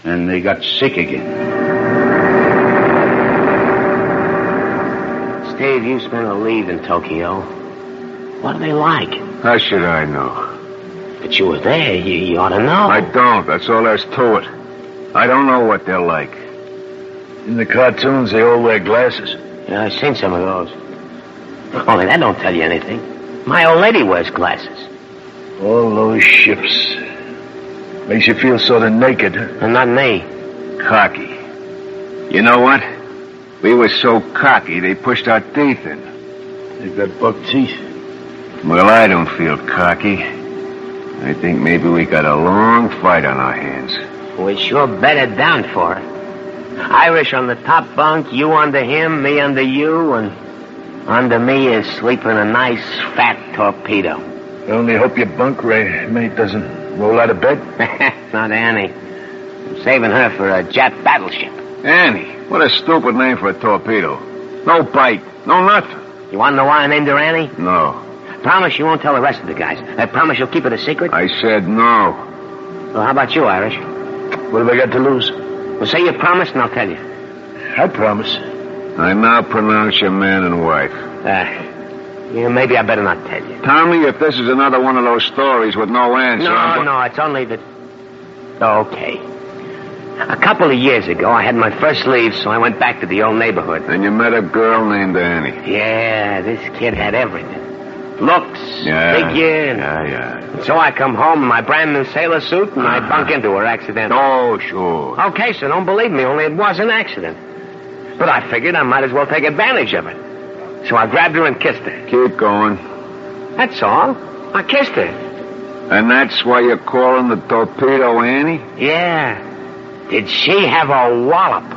and they got sick again. Steve, you spent a leave in Tokyo. What are they like? How should I know? But you were there. You ought to know. I don't. That's all there's to it. I don't know what they're like. In the cartoons, they all wear glasses. Yeah, I've seen some of those. Only that don't tell you anything. My old lady wears glasses. All those ships. Makes you feel sort of naked. And not me. Cocky. You know what? We were so cocky, they pushed our teeth in. They've got buck teeth. Well, I don't feel cocky. I think maybe we got a long fight on our hands. We sure bedded down for it. Irish on the top bunk, you under him, me under you, and under me is sleeping a nice fat torpedo. I only hope your bunk mate doesn't roll out of bed. Not Annie. I'm saving her for a Jap battleship. Annie? What a stupid name for a torpedo. No bite. No nothing. You want to know why I named her Annie? No. Promise you won't tell the rest of the guys. I promise you'll keep it a secret? I said no. Well, how about you, Irish? What have I got to lose? Well, say you promise and I'll tell you. I promise. I now pronounce you man and wife. Yeah, maybe I better not tell you. Tommy, if this is another one of those stories with no answer... No, it's only that... Okay. A couple of years ago, I had my first leave, so I went back to the old neighborhood. And you met a girl named Annie. Yeah, this kid had everything. Looks, figure... Yeah. So I come home in my brand new sailor suit, and I bunk into her accidentally. Oh, sure. Okay, so don't believe me, only it was an accident. But I figured I might as well take advantage of it. So I grabbed her and kissed her. Keep going. That's all. I kissed her. And that's why you're calling the torpedo Annie? Yeah. Did she have a wallop?